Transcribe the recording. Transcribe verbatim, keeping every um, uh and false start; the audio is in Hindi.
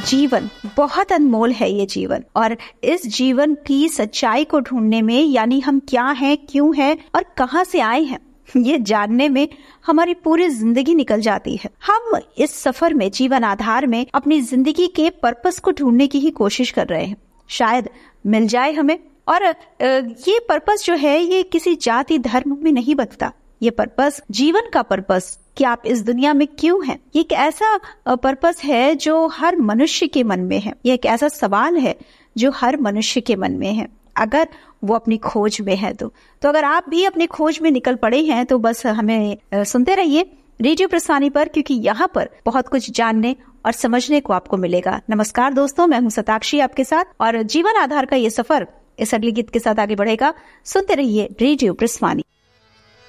जीवन बहुत अनमोल है ये जीवन, और इस जीवन की सच्चाई को ढूंढने में, यानी हम क्या हैं, क्यों हैं और कहां से आए हैं, ये जानने में हमारी पूरी जिंदगी निकल जाती है। हम इस सफर में, जीवन आधार में, अपनी जिंदगी के पर्पस को ढूंढने की ही कोशिश कर रहे हैं। शायद मिल जाए हमें। और ये पर्पस जो है ये किसी जाति धर्म में नहीं बदलता। ये पर्पस, जीवन का पर्पस कि आप इस दुनिया में क्यों हैं, ये एक ऐसा पर्पस है जो हर मनुष्य के मन में है। ये एक ऐसा सवाल है जो हर मनुष्य के मन में है, अगर वो अपनी खोज में है तो। तो अगर आप भी अपनी खोज में निकल पड़े हैं तो बस हमें सुनते रहिए रेडियो प्रस्थानी पर, क्योंकि यहाँ पर बहुत कुछ जानने और समझने को आपको मिलेगा। नमस्कार दोस्तों, मैं हूँ शताक्षी आपके साथ, और जीवन आधार का ये सफर इस अगले गीत के साथ आगे बढ़ेगा। सुनते रहिए रेडियो प्रस्थानी।